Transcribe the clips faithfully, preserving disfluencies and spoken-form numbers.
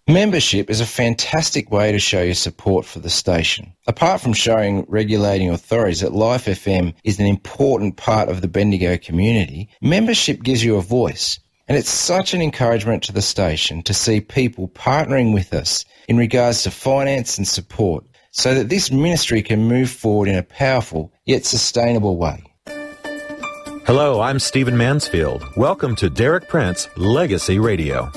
Membership is a fantastic way to show your support for the station. Apart from showing regulating authorities that Life F M is an important part of the Bendigo community, membership gives you a voice. And it's such an encouragement to the station to see people partnering with us in regards to finance and support so that this ministry can move forward in a powerful yet sustainable way. Hello, I'm Stephen Mansfield. Welcome to Derek Prince Legacy Radio.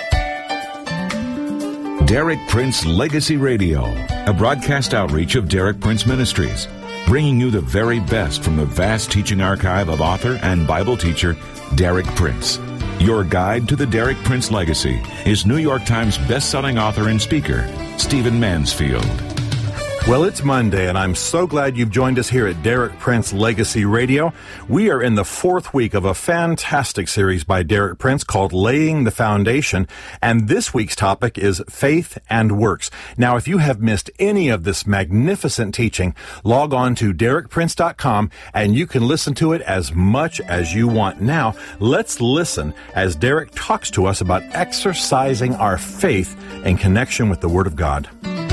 Derek Prince Legacy Radio, a broadcast outreach of Derek Prince Ministries, bringing you the very best from the vast teaching archive of author and Bible teacher Derek Prince. Your guide to the Derek Prince legacy is New York Times best-selling author and speaker, Stephen Mansfield. Well, it's Monday, and I'm so glad you've joined us here at Derek Prince Legacy Radio. We are in the fourth week of a fantastic series by Derek Prince called Laying the Foundation, and this week's topic is Faith and Works. Now, if you have missed any of this magnificent teaching, log on to derek prince dot com, and you can listen to it as much as you want. Now, let's listen as Derek talks to us about exercising our faith in connection with the Word of God.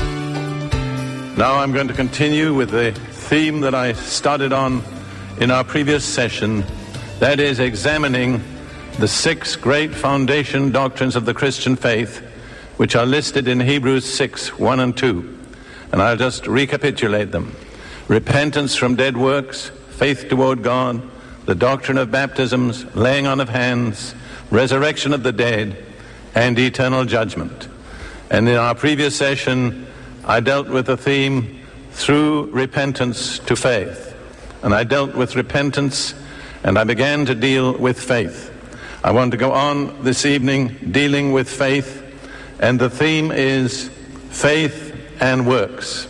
Now I'm going to continue with the theme that I started on in our previous session, that is examining the six great foundation doctrines of the Christian faith, which are listed in Hebrews six, one and two. And I'll just recapitulate them. Repentance from dead works, faith toward God, the doctrine of baptisms, laying on of hands, resurrection of the dead, and eternal judgment. And in our previous session, I dealt with the theme through repentance to faith. And I dealt with repentance, and I began to deal with faith. I want to go on this evening dealing with faith, and the theme is faith and works.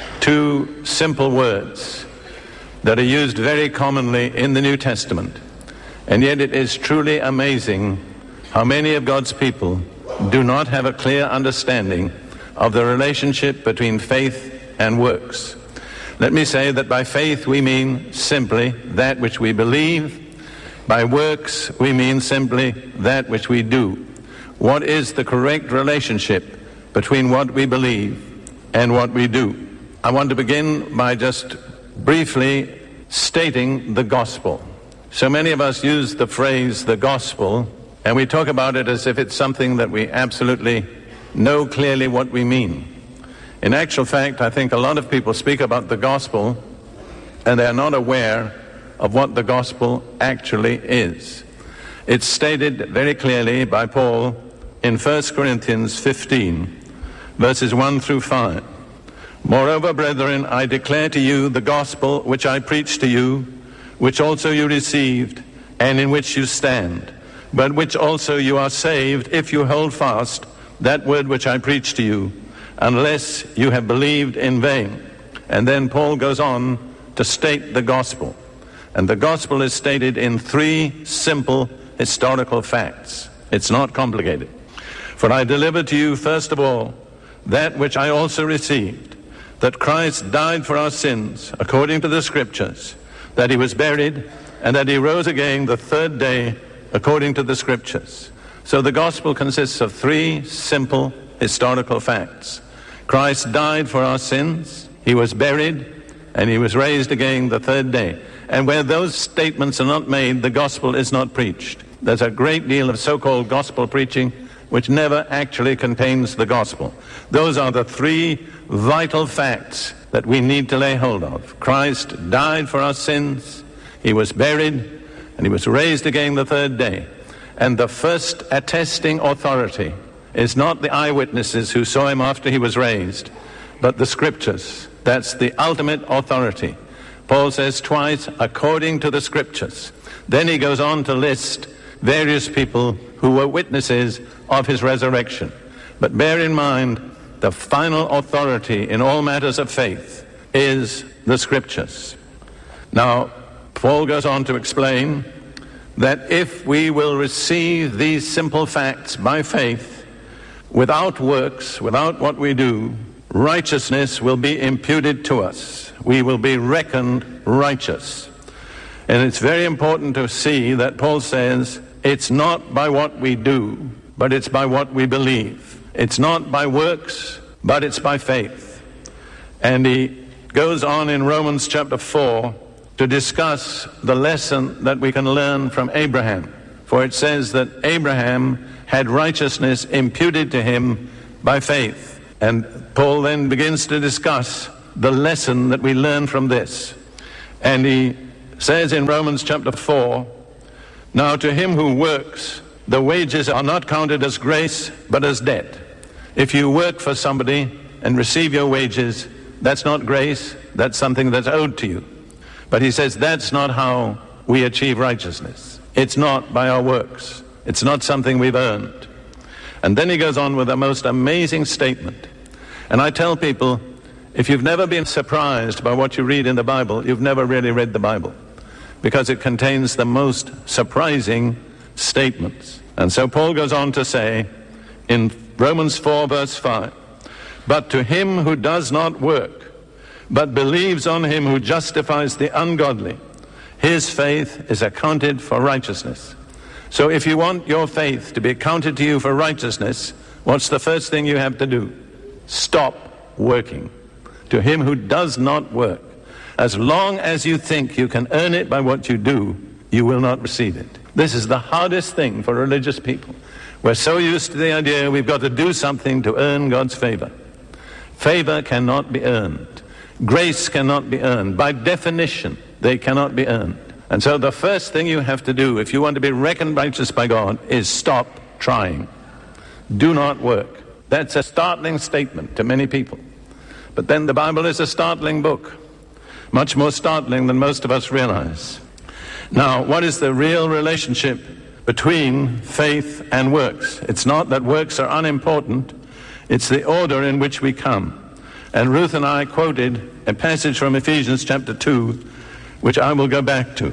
Two simple words that are used very commonly in the New Testament. And yet it is truly amazing how many of God's people do not have a clear understanding of the relationship between faith and works. Let me say that by faith we mean simply that which we believe. By works we mean simply that which we do. What is the correct relationship between what we believe and what we do? I want to begin by just briefly stating the gospel. So many of us use the phrase the gospel, and we talk about it as if it's something that we absolutely know clearly what we mean. In actual fact, I think a lot of people speak about the gospel and they are not aware of what the gospel actually is. It's stated very clearly by Paul in First Corinthians fifteen, verses one through five. Moreover, brethren, I declare to you the gospel which I preached to you, which also you received, and in which you stand, but which also you are saved, if you hold fast that word which I preached to you, unless you have believed in vain. And then Paul goes on to state the gospel. And the gospel is stated in three simple historical facts. It's not complicated. For I delivered to you, first of all, that which I also received, that Christ died for our sins, according to the Scriptures, that he was buried, and that he rose again the third day, according to the Scriptures. So the gospel consists of three simple historical facts. Christ died for our sins, he was buried, and he was raised again the third day. And where those statements are not made, the gospel is not preached. There's a great deal of so-called gospel preaching which never actually contains the gospel. Those are the three vital facts that we need to lay hold of. Christ died for our sins, he was buried, and he was raised again the third day. And the first attesting authority is not the eyewitnesses who saw him after he was raised, but the Scriptures. That's the ultimate authority. Paul says twice, according to the Scriptures. Then he goes on to list various people who were witnesses of his resurrection. But bear in mind, the final authority in all matters of faith is the Scriptures. Now, Paul goes on to explain that if we will receive these simple facts by faith, without works, without what we do, righteousness will be imputed to us. We will be reckoned righteous. And it's very important to see that Paul says it's not by what we do, but it's by what we believe. It's not by works, but it's by faith. And he goes on in Romans chapter four to discuss the lesson that we can learn from Abraham. For it says that Abraham had righteousness imputed to him by faith. And Paul then begins to discuss the lesson that we learn from this. And he says in Romans chapter four, now to him who works, the wages are not counted as grace, but as debt. If you work for somebody and receive your wages, that's not grace, that's something that's owed to you. But he says that's not how we achieve righteousness. It's not by our works. It's not something we've earned. And then he goes on with a most amazing statement. And I tell people, if you've never been surprised by what you read in the Bible, you've never really read the Bible, because it contains the most surprising statements. And so Paul goes on to say in Romans four verse five, but to him who does not work, but believes on him who justifies the ungodly, his faith is accounted for righteousness. So if you want your faith to be accounted to you for righteousness, what's the first thing you have to do? Stop working. To him who does not work, as long as you think you can earn it by what you do, you will not receive it. This is the hardest thing for religious people. We're so used to the idea we've got to do something to earn God's favor. Favor cannot be earned. Grace cannot be earned. By definition, they cannot be earned. And so the first thing you have to do if you want to be reckoned righteous by God is stop trying. Do not work. That's a startling statement to many people. But then the Bible is a startling book, much more startling than most of us realize. Now, what is the real relationship between faith and works? It's not that works are unimportant, it's the order in which we come. And Ruth and I quoted a passage from Ephesians chapter two, which I will go back to.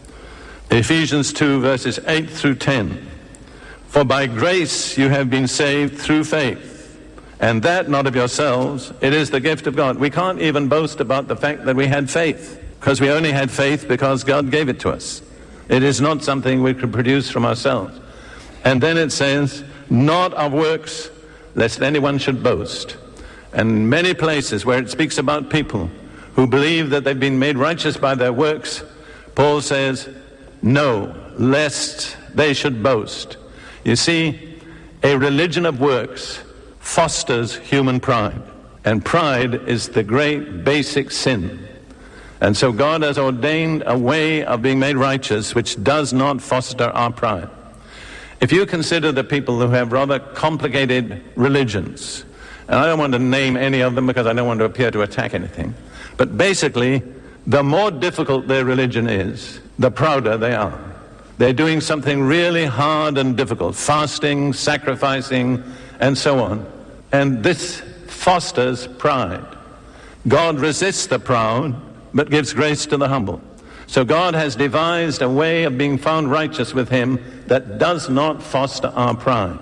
Ephesians two, verses eight through ten. For by grace you have been saved through faith, and that not of yourselves, it is the gift of God. We can't even boast about the fact that we had faith, because we only had faith because God gave it to us. It is not something we could produce from ourselves. And then it says, not of works, lest anyone should boast. And many places where it speaks about people who believe that they've been made righteous by their works, Paul says, no, lest they should boast. You see, a religion of works fosters human pride. And pride is the great basic sin. And so God has ordained a way of being made righteous which does not foster our pride. If you consider the people who have rather complicated religions, and I don't want to name any of them because I don't want to appear to attack anything, but basically, the more difficult their religion is, the prouder they are. They're doing something really hard and difficult, fasting, sacrificing, and so on. And this fosters pride. God resists the proud, but gives grace to the humble. So God has devised a way of being found righteous with him that does not foster our pride.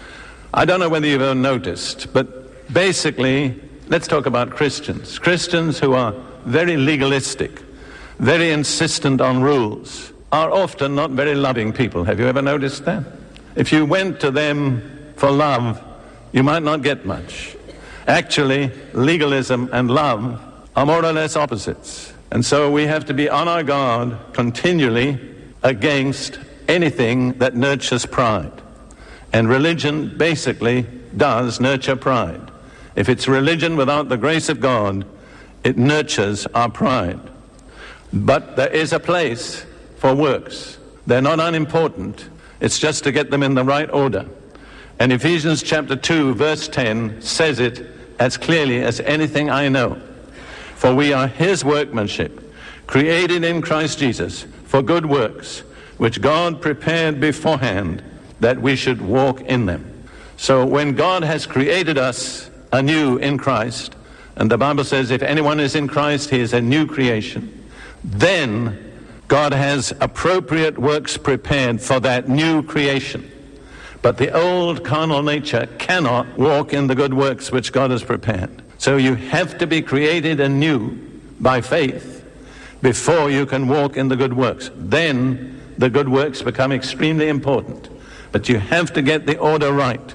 I don't know whether you've ever noticed, but basically, let's talk about Christians. Christians who are very legalistic, very insistent on rules, are often not very loving people. Have you ever noticed that? If you went to them for love, you might not get much. Actually, legalism and love are more or less opposites. And so we have to be on our guard continually against anything that nurtures pride. And religion basically does nurture pride. If it's religion without the grace of God, it nurtures our pride. But there is a place for works. They're not unimportant. It's just to get them in the right order. And Ephesians chapter two, verse ten says it as clearly as anything I know. For we are his workmanship, created in Christ Jesus for good works, which God prepared beforehand that we should walk in them. So when God has created us anew in Christ, and the Bible says if anyone is in Christ, he is a new creation, then God has appropriate works prepared for that new creation. But the old carnal nature cannot walk in the good works which God has prepared. So you have to be created anew by faith before you can walk in the good works. Then the good works become extremely important. But you have to get the order right.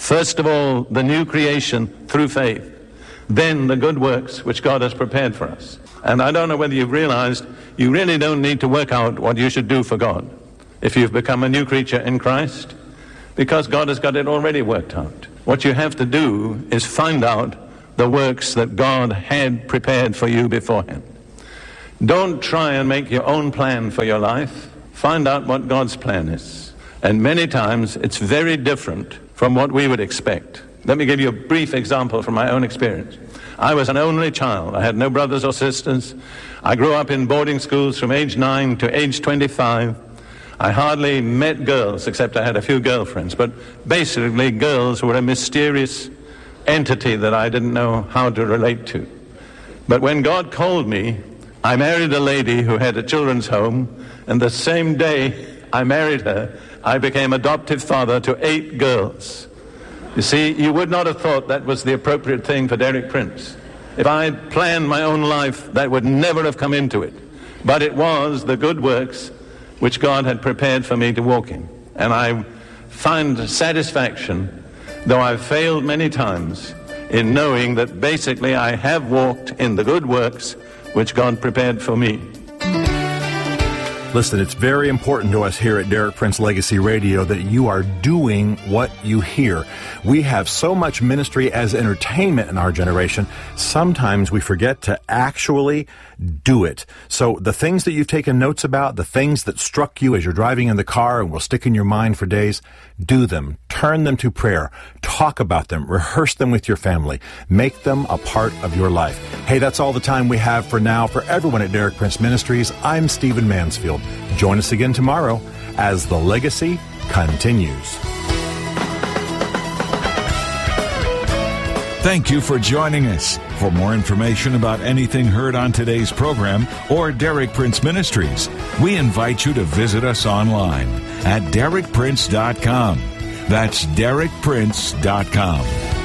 First of all, the new creation through faith. Then the good works which God has prepared for us. And I don't know whether you've realized you really don't need to work out what you should do for God if you've become a new creature in Christ, because God has got it already worked out. What you have to do is find out the works that God had prepared for you beforehand. Don't try and make your own plan for your life. Find out what God's plan is. And many times it's very different from what we would expect. Let me give you a brief example from my own experience. I was an only child. I had no brothers or sisters. I grew up in boarding schools from age nine to age twenty-five. I hardly met girls, except I had a few girlfriends. But basically, girls were a mysterious entity that I didn't know how to relate to. But when God called me, I married a lady who had a children's home, and the same day I married her, I became adoptive father to eight girls. You see, you would not have thought that was the appropriate thing for Derek Prince. If I had planned my own life, that would never have come into it. But it was the good works which God had prepared for me to walk in. And I find satisfaction, though I've failed many times, in knowing that basically I have walked in the good works which God prepared for me. Listen, it's very important to us here at Derek Prince Legacy Radio that you are doing what you hear. We have so much ministry as entertainment in our generation. Sometimes we forget to actually do it. So the things that you've taken notes about, the things that struck you as you're driving in the car and will stick in your mind for days, do them. Turn them to prayer. Talk about them. Rehearse them with your family. Make them a part of your life. Hey, that's all the time we have for now. For everyone at Derek Prince Ministries, I'm Stephen Mansfield. Join us again tomorrow as the legacy continues. Thank you for joining us. For more information about anything heard on today's program or Derek Prince Ministries, we invite you to visit us online at derek prince dot com. That's derek prince dot com.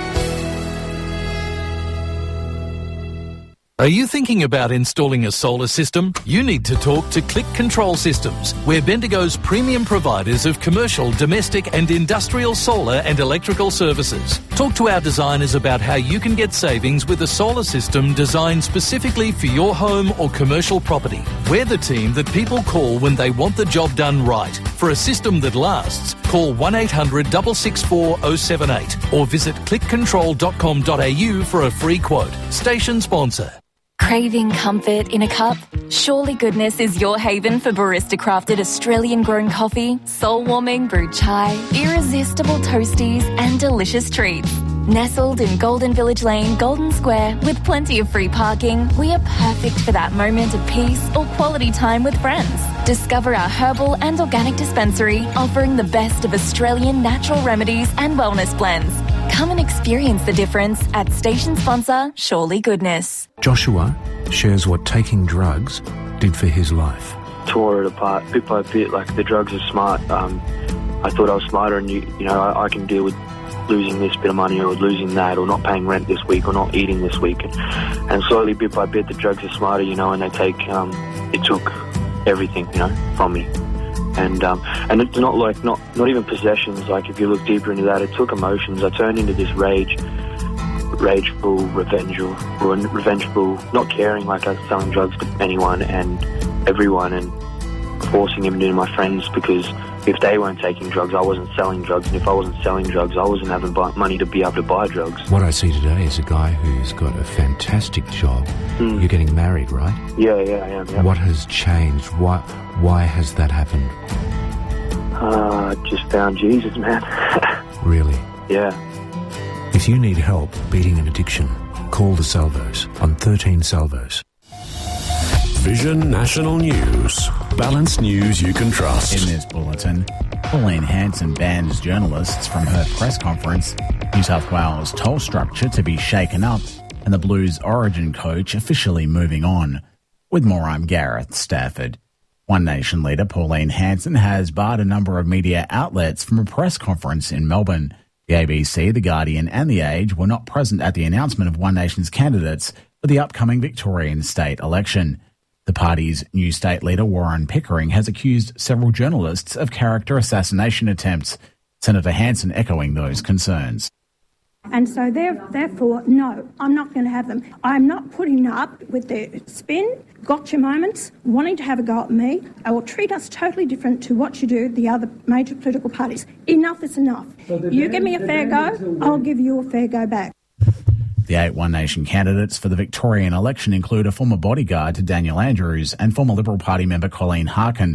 Are you thinking about installing a solar system? You need to talk to Click Control Systems. We're Bendigo's premium providers of commercial, domestic and industrial solar and electrical services. Talk to our designers about how you can get savings with a solar system designed specifically for your home or commercial property. We're the team that people call when they want the job done right. For a system that lasts, call one eight hundred, six six four, zero seven eight or visit click control dot com dot a u for a free quote. Station sponsor. Craving comfort in a cup? Surely Goodness is your haven for barista-crafted Australian-grown coffee, soul-warming brewed chai, irresistible toasties and delicious treats. Nestled in Golden Village Lane, Golden Square, with plenty of free parking, we are perfect for that moment of peace or quality time with friends. Discover our herbal and organic dispensary, offering the best of Australian natural remedies and wellness blends. Come and experience the difference at station sponsor Surely Goodness. Joshua shares what taking drugs did for his life. Tore it apart bit by bit. Like, the drugs are smart. Um, I thought I was smarter, and you, you know, I, I can deal with losing this bit of money or losing that or not paying rent this week or not eating this week. And, and slowly, bit by bit, the drugs are smarter, you know, and they take, um, it took everything, you know, from me. And um, and it's not like, not, not even possessions. Like, if you look deeper into that, it took emotions. I turned into this rage, rageful, revengeful, revengeful, not caring, like I was selling drugs to anyone and everyone and forcing them into my friends, because if they weren't taking drugs, I wasn't selling drugs. And if I wasn't selling drugs, I wasn't having money to be able to buy drugs. What I see today is a guy who's got a fantastic job. Mm. You're getting married, right? Yeah, yeah, I am. Yeah. What has changed? Why, why has that happened? Uh, just found Jesus, man. Really? Yeah. If you need help beating an addiction, call the Salvos on thirteen Salvos. Vision National News. Balanced news you can trust. In this bulletin, Pauline Hanson bans journalists from her press conference, New South Wales toll structure to be shaken up, and the Blues origin coach officially moving on. With more, I'm Gareth Stafford. One Nation leader Pauline Hanson has barred a number of media outlets from a press conference in Melbourne. The A B C, The Guardian and The Age were not present at the announcement of One Nation's candidates for the upcoming Victorian state election. The party's new state leader, Warren Pickering, has accused several journalists of character assassination attempts. Senator Hanson echoing those concerns. And so therefore, no, I'm not going to have them. I'm not putting up with their spin, gotcha moments, wanting to have a go at me, or treat us totally different to what you do the other major political parties. Enough is enough. So you give me a fair go, I'll give you a fair go back. The eight One Nation candidates for the Victorian election include a former bodyguard to Daniel Andrews and former Liberal Party member Colleen Harkin.